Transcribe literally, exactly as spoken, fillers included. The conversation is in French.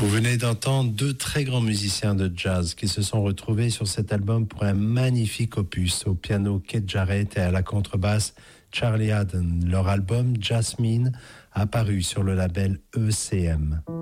Vous venez d'entendre deux très grands musiciens de jazz qui se sont retrouvés sur cet album pour un magnifique opus. Au piano, Keith Jarrett, et à la contrebasse, Charlie Haden. Leur album, Jasmine, a paru sur le label E C M.